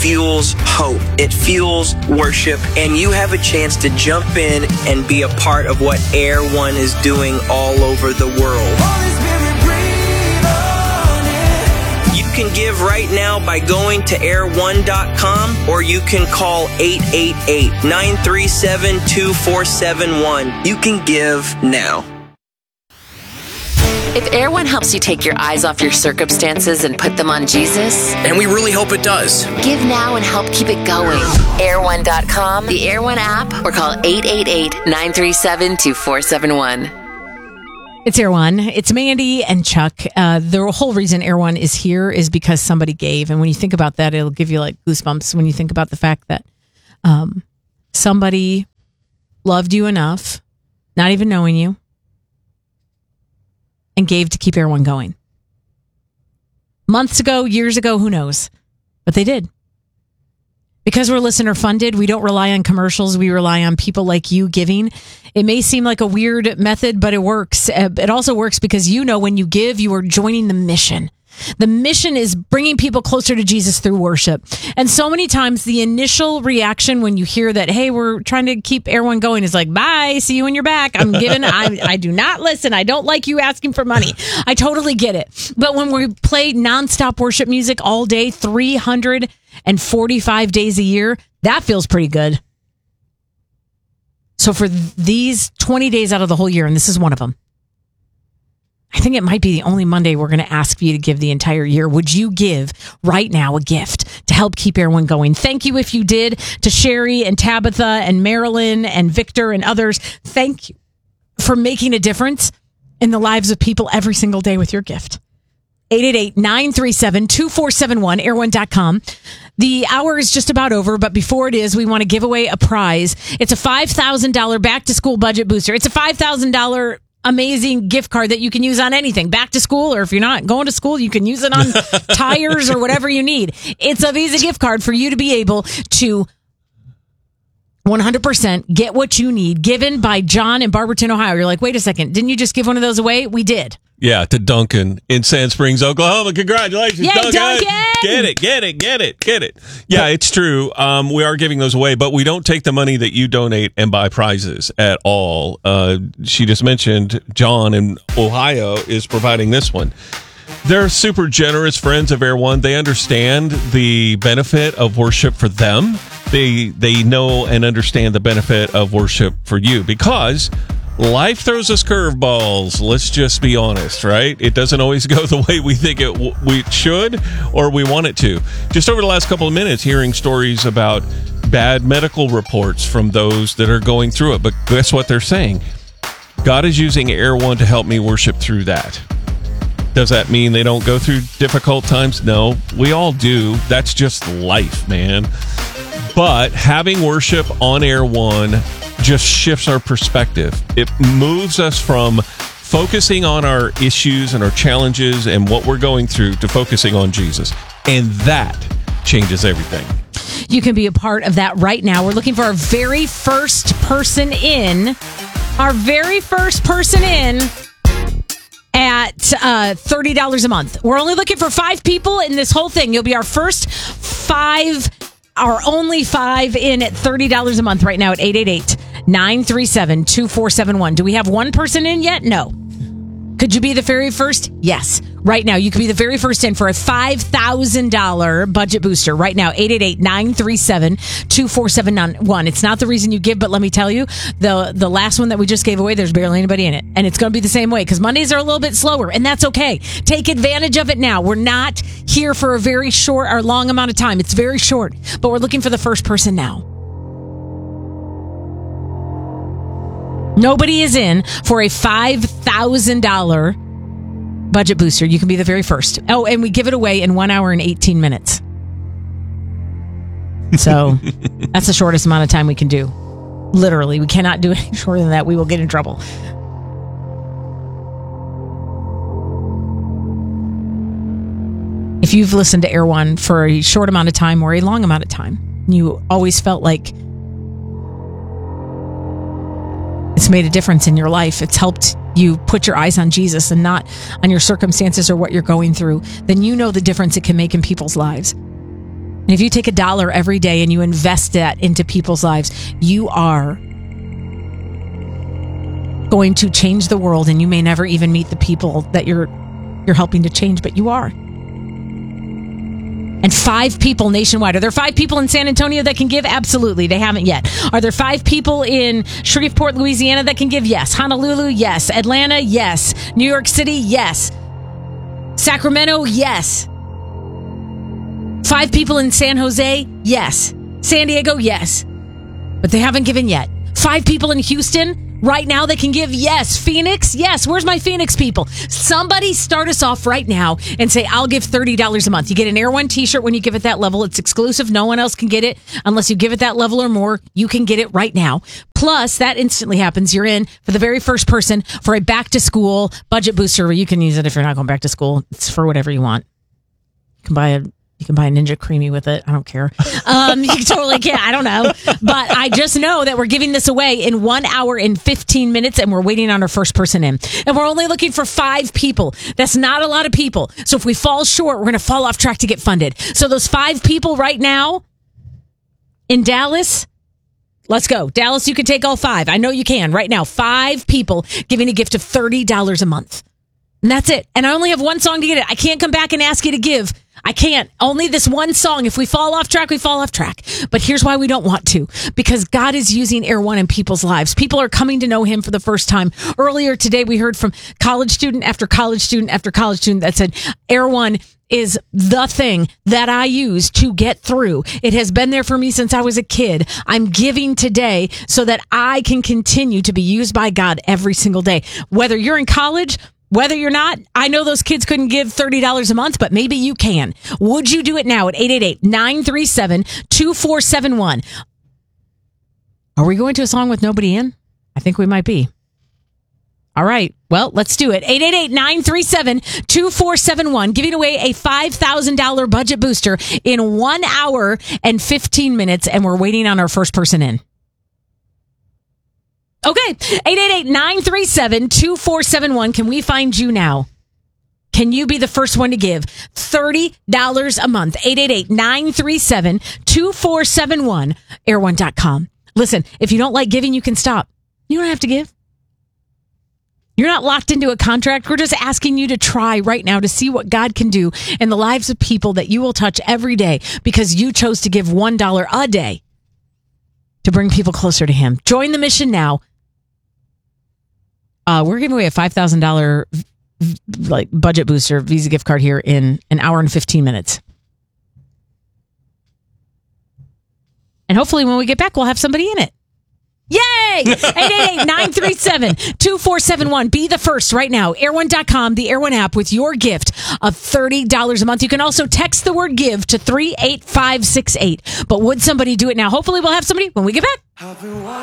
fuels hope. It fuels worship, and you have a chance to jump in and be a part of what Air One is doing all over the world. You can give right now by going to air1.com, or you can call 888-937-2471. You can give now. If Air One helps you take your eyes off your circumstances and put them on Jesus, and we really hope it does, give now and help keep it going. Air1.com, the Air One app, or call 888-937-2471. It's Air One. It's Mandy and Chuck. The whole reason Air One is here is because somebody gave. And when you think about that, it'll give you like goosebumps when you think about the fact that somebody loved you enough, not even knowing you, and gave to keep Air One going. Months ago, years ago, who knows? But they did. Because we're listener funded, we don't rely on commercials. We rely on people like you giving. It may seem like a weird method, but it works. It also works because you know when you give, you are joining the mission. The mission is bringing people closer to Jesus through worship. And so many times the initial reaction when you hear that, hey, we're trying to keep Air One going is like, bye, see you when you're back. I'm giving, I do not listen. I don't like you asking for money. I totally get it. But when we play nonstop worship music all day, 345 days a year, that feels pretty good. So for these 20 days out of the whole year, and this is one of them, I think it might be the only Monday we're going to ask for you to give the entire year. Would you give right now a gift to help keep Air One going? Thank you if you did. To Sherry and Tabitha and Marilyn and Victor and others, thank you for making a difference in the lives of people every single day with your gift. 888-937-2471, air1.com. The hour is just about over, but before it is, we want to give away a prize. It's a $5,000 back-to-school budget booster. It's a $5,000 amazing gift card that you can use on anything. Back to school, or if you're not going to school, you can use it on tires or whatever you need. It's a Visa gift card for you to be able to 100% get what you need, given by John in Barberton, Ohio. You're like, wait a second, didn't you just give one of those away? We did. Yeah, to Duncan in Sand Springs, Oklahoma. Congratulations, Yay, Duncan! Get it. Yeah, it's true. We are giving those away, but we don't take the money that you donate and buy prizes at all. She just mentioned John in Ohio is providing this one. They're super generous friends of Air One. They understand the benefit of worship for them. They know and understand the benefit of worship for you, because life throws us curveballs. Let's just be honest, right? It doesn't always go the way we think we should or we want it to. Just over the last couple of minutes, hearing stories about bad medical reports from those that are going through it. But guess what they're saying? God is using Air One to help me worship through that. Does that mean they don't go through difficult times? No, we all do. That's just life, man. But having worship on Air One just shifts our perspective. It moves us from focusing on our issues and our challenges and what we're going through to focusing on Jesus. And that changes everything. You can be a part of that right now. We're looking for our very first person in. Our very first person in at $30 a month. We're only looking for 5 people in this whole thing. You'll be our first 5, our only 5 in at $30 a month right now at 888-937-2471. Do we have one person in yet? No. Could you be the very first? Yes. Right now, you could be the very first in for a $5,000 budget booster. Right now, 888-937-2471. It's not the reason you give, but let me tell you, the last one that we just gave away, there's barely anybody in it. And it's going to be the same way, because Mondays are a little bit slower, and that's okay. Take advantage of it now. We're not here for a very short or long amount of time. It's very short, but we're looking for the first person now. Nobody is in for a $5,000 budget booster. You can be the very first. Oh, and we give it away in 1 hour and 18 minutes. So that's the shortest amount of time we can do. Literally, we cannot do it any shorter than that. We will get in trouble. If you've listened to Air One for a short amount of time or a long amount of time, you always felt like it's made a difference in your life, it's helped you put your eyes on Jesus and not on your circumstances or what you're going through, then you know the difference it can make in people's lives. And if you take $1 every day and you invest that into people's lives, you are going to change the world, and you may never even meet the people that you're helping to change, but you are. And 5 people nationwide. Are there 5 people in San Antonio that can give? Absolutely. They haven't yet. Are there 5 people in Shreveport, Louisiana that can give? Yes. Honolulu? Yes. Atlanta? Yes. New York City? Yes. Sacramento? Yes. 5 people in San Jose? Yes. San Diego? Yes. But they haven't given yet. 5 people in Houston? Right now they can give? Yes. Phoenix? Yes. Where's my Phoenix people? Somebody start us off right now and say, I'll give $30 a month. You get an Air One t-shirt when you give it that level. It's exclusive. No one else can get it unless you give it that level or more. You can get it right now. Plus, that instantly happens. You're in for the very first person for a back to school budget booster. You can use it if you're not going back to school. It's for whatever you want. You can buy a Ninja Creamy with it. I don't care. You totally can. I don't know. But I just know that we're giving this away in 1 hour and 15 minutes, and we're waiting on our first person in. And we're only looking for 5 people. That's not a lot of people. So if we fall short, we're going to fall off track to get funded. So those 5 people right now in Dallas, let's go. Dallas, you can take all 5. I know you can. Right now, 5 people giving a gift of $30 a month. And that's it. And I only have one song to get it. I can't come back and ask you to give. I can't. Only this one song. If we fall off track, we fall off track. But here's why we don't want to. Because God is using Air One in people's lives. People are coming to know Him for the first time. Earlier today, we heard from college student after college student after college student that said, Air One is the thing that I use to get through. It has been there for me since I was a kid. I'm giving today so that I can continue to be used by God every single day. Whether you're in college, whether you're not, I know those kids couldn't give $30 a month, but maybe you can. Would you do it now at 888-937-2471? Are we going to a song with nobody in? I think we might be. All right. Well, let's do it. 888-937-2471. Giving away a $5,000 budget booster in 1 hour and 15 minutes, and we're waiting on our first person in. Okay, 888-937-2471. Can we find you now? Can you be the first one to give $30 a month? 888-937-2471, air1.com. Listen, if you don't like giving, you can stop. You don't have to give. You're not locked into a contract. We're just asking you to try right now to see what God can do in the lives of people that you will touch every day because you chose to give $1 a day to bring people closer to Him. Join the mission now. We're giving away a $5,000 budget booster Visa gift card here in an hour and 15 minutes. And hopefully when we get back, we'll have somebody in it. Yay! 888-937-2471. Be the first right now. Air1.com, the Air One app with your gift of $30 a month. You can also text the word give to 38568. But would somebody do it now? Hopefully we'll have somebody when we get back.